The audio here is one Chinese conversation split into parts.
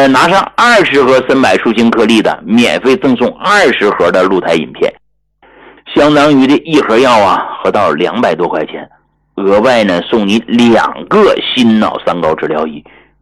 拿上20盒深柏舒心颗粒的，免费赠送20盒的鹿胎饮片，相当于这一盒药啊，合到200多块钱。额外呢送你2个心脑三高治疗仪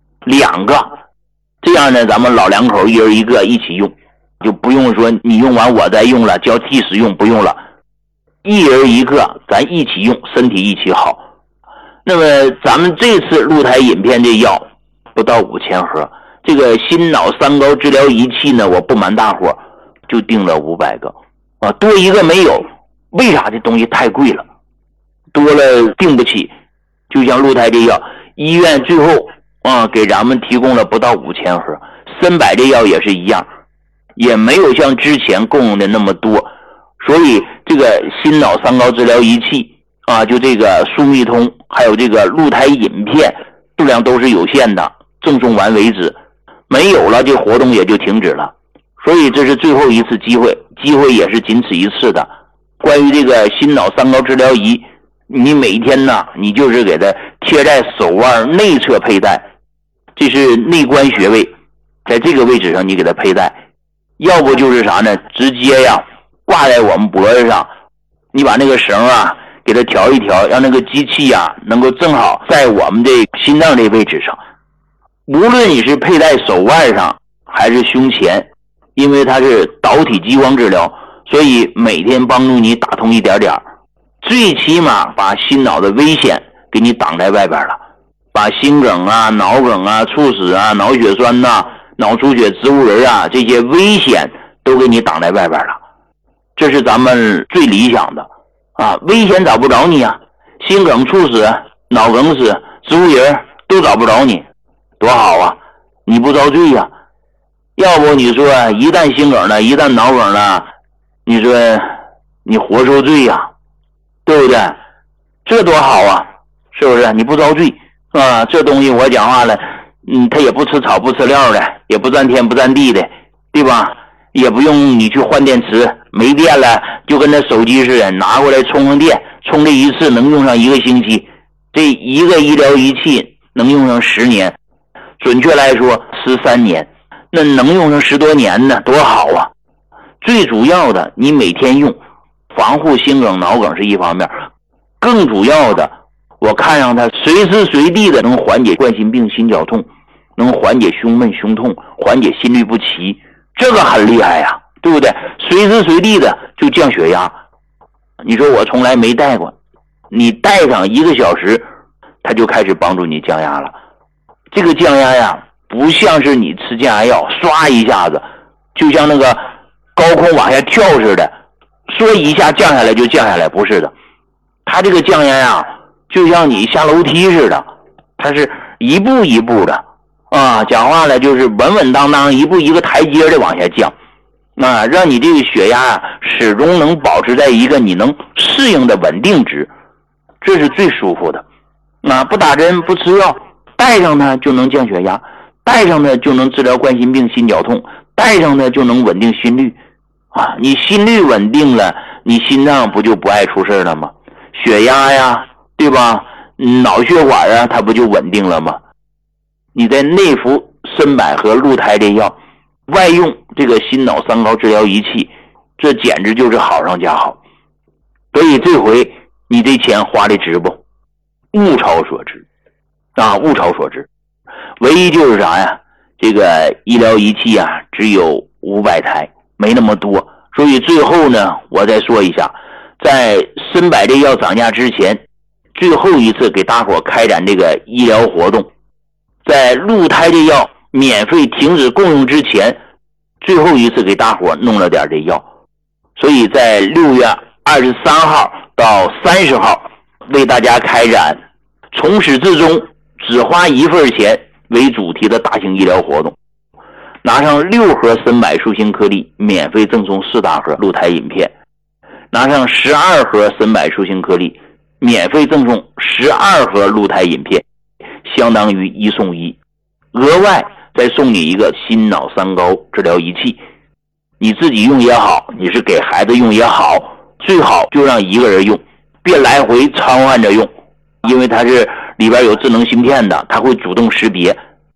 ，2个，这样呢咱们老两口一人一个一起用，就不用说你用完我再用了，交替使用，不用了，一人一个，咱一起用，身体一起好。那么咱们这次鹿胎饮片这药不到5000盒，这个心脑三高治疗仪器呢，我不瞒大伙就订了500个啊，多一个没有，为啥？这东西太贵了，多了订不起。就像鹿胎这药，医院最后给咱们提供了不到5000盒，深柏这药也是一样，也没有像之前供应的那么多，所以这个心脑三高治疗仪器啊，就这个舒密通还有这个鹿胎饮片数量都是有限的，赠送完为止，没有了这活动也就停止了。所以这是最后一次机会，机会也是仅此一次的。关于这个心脑三高治疗仪，你每天呢，你就是给它贴在手腕内侧佩戴，这是内关穴位，在这个位置上你给它佩戴。要不就是啥呢，直接呀挂在我们脖子上，你把那个绳啊给它调一调，让那个机器啊能够正好在我们这心脏这位置上。无论你是佩戴手腕上还是胸前，因为它是导体激光治疗，所以每天帮助你打通一点点，最起码把心脑的危险给你挡在外边了，把心梗啊、脑梗啊、猝死啊、脑血栓啊、脑出血、植物人啊这些危险都给你挡在外边了。这是咱们最理想的啊，危险找不着你啊，心梗、猝死、脑梗死、植物人都找不着你，多好啊，你不遭罪呀。要不你说一旦心梗了，一旦脑梗了，你说你活受罪呀，对不对？这多好啊，是不是？你不遭罪啊，这东西我讲话了，它也不吃草不吃料的，也不占天不占地的，对吧？也不用你去换电池，没电了就跟那手机似的，拿过来充上电，充这一次能用上1个星期，这一个医疗仪器能用上10年，准确来说13年，那能用上10多年呢，多好啊！最主要的，你每天用，防护心梗脑梗是一方面，更主要的，我看上它随时随地的能缓解冠心病心绞痛，能缓解胸闷胸痛，缓解心律不齐，这个很厉害呀，对不对？随时随地的就降血压。你说我从来没带过，你带上1个小时它就开始帮助你降压了。这个降压呀，不像是你吃降压药刷一下子就像那个高空往下跳似的，说一下降下来就降下来，不是的。它这个降压呀，就像你下楼梯似的，它是一步一步的啊，讲话了就是稳稳当当，一步一个台阶的往下降啊，让你这个血压始终能保持在一个你能适应的稳定值，这是最舒服的。不打针不吃药，带上它就能降血压，带上它就能治疗冠心病心绞痛，带上它就能稳定心率啊！你心率稳定了，你心脏不就不爱出事了吗？血压呀，对吧？脑血管啊，它不就稳定了吗？你在内服深柏和鹿胎这药，外用这个心脑三高治疗仪器，这简直就是好上加好。所以这回你这钱花的值不？物超所值啊，物超所值。唯一就是啥呀？这个医疗仪器啊，只有500台，没那么多。所以最后呢，我再说一下，在深柏这药涨价之前，最后一次给大伙开展这个医疗活动，在鹿胎这药免费停止供用之前，最后一次给大伙弄了点这药。所以在6月23号到30号为大家开展从始至终只花1份钱为主题的大型医疗活动，拿上6盒深柏舒心颗粒免费赠送4大盒鹿胎饮片，拿上12盒深柏舒心颗粒免费赠送12盒鹿胎饮片，相当于1送1，额外再送你一个心脑三高治疗仪器，你自己用也好，你是给孩子用也好，最好就让1个人用，别来回掺换着用，因为它是里边有智能芯片的，它会主动识别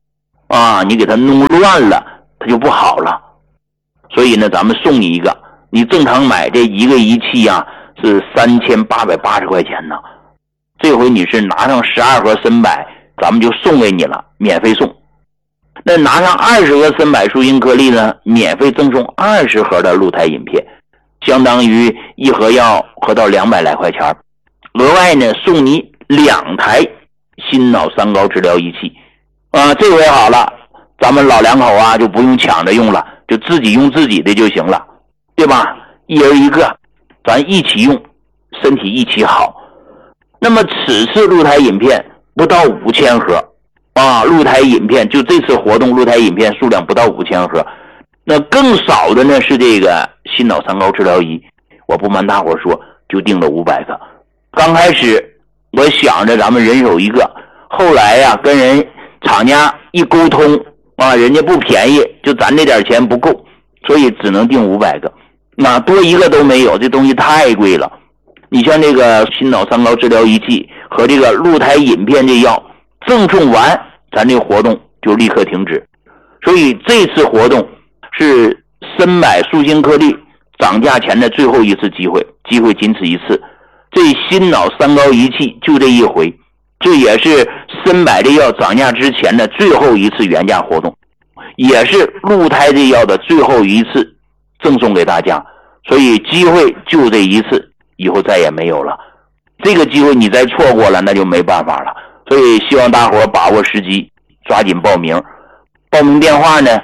你给它弄乱了，它就不好了。所以呢，咱们送你一个，你正常买这一个仪器是3880块钱呢，这回你是拿上12盒参柏，咱们就送给你了，免费送。那拿上20个参柏舒心颗粒呢，免费赠送20盒的鹿胎饮片，相当于一盒药合到200来块钱。额外呢，送你2台心脑三高治疗仪器这回好了，咱们老两口就不用抢着用了，就自己用自己的就行了，对吧？一人一个，咱一起用，身体一起好。那么此次鹿胎饮片不到5000盒鹿胎饮片，就这次活动鹿胎饮片数量不到5000盒。那更少的呢是这个心脑三高治疗仪，我不瞒大伙说，就订了500个。刚开始我想着咱们人手一个，后来跟人厂家一沟通人家不便宜，就咱这点钱不够，所以只能订500个。那多一个都没有，这东西太贵了。你像这个心脑三高治疗仪器和这个鹿胎饮片这药赠送完，咱这个活动就立刻停止。所以这次活动是参柏舒心颗粒涨价前的最后一次机会，机会仅此一次。这心脑三高仪器就这一回，这也是参柏这药涨价之前的最后一次原价活动，也是鹿胎这药的最后一次赠送给大家。所以机会就这一次，以后再也没有了。这个机会你再错过了，那就没办法了。所以希望大伙把握时机，抓紧报名。报名电话呢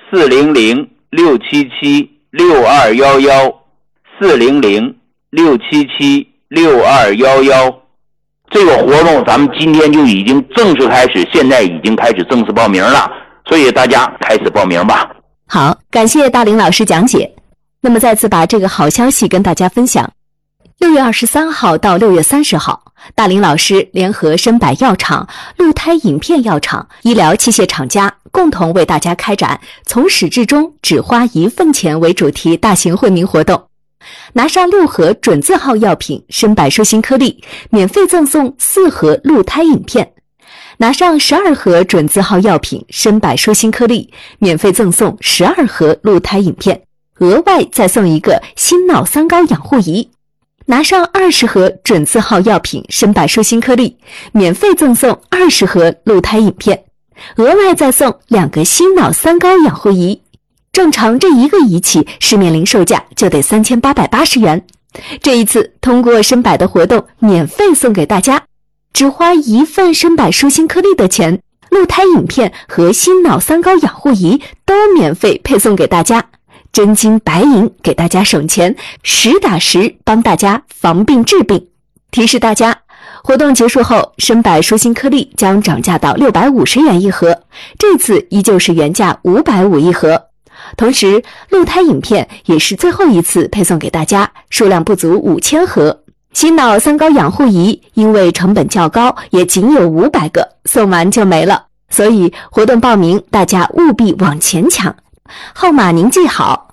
，400-677-6211，400-677-6211。这个活动咱们今天就已经正式开始，现在已经开始正式报名了，所以大家开始报名吧。 好，感谢大林老师讲解。那么再次把这个好消息跟大家分享。6月23号到6月30号，大林老师联合参柏药厂、鹿胎饮片药厂、医疗器械厂家共同为大家开展从始至终只花1份钱为主题大型惠民活动。拿上6盒准字号药品参柏舒心颗粒，免费赠送4盒鹿胎饮片；拿上12盒准字号药品参柏舒心颗粒，免费赠送12盒鹿胎饮片，额外再送一个心脑三高养护仪；拿上20盒准字号药品参柏舒心颗粒，免费赠送20盒鹿胎饮片，额外再送2个心脑三高养护仪。正常这一个仪器市面零售价就得3880元，这一次通过参柏的活动免费送给大家，只花1份参柏舒心颗粒的钱，鹿胎饮片和心脑三高养护仪都免费配送给大家，真金白银给大家省钱，实打实帮大家防病治病。提示大家，活动结束后，参柏舒心颗粒将涨价到650元一盒，这次依旧是原价550一盒。同时，鹿胎饮片也是最后一次配送给大家，数量不足5000盒。心脑三高养护仪因为成本较高，也仅有500个，送完就没了。所以活动报名大家务必往前抢，号码您记好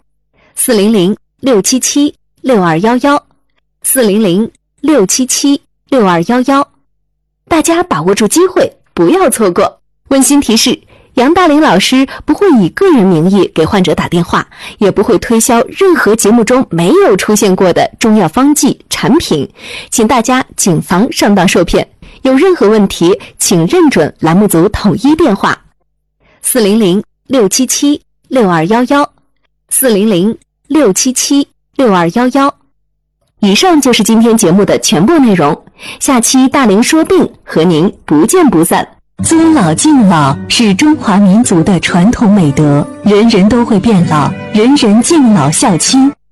：400-677-6211， 400-677-6211。大家把握住机会，不要错过。温馨提示，杨大林老师不会以个人名义给患者打电话，也不会推销任何节目中没有出现过的中药方剂产品，请大家谨防上当受骗。有任何问题，请认准栏目组统一电话：400-677-6211， 400-677-6211。以上就是今天节目的全部内容，下期大林说病和您不见不散。尊老敬老是中华民族的传统美德，人人都会变老，人人敬老孝亲。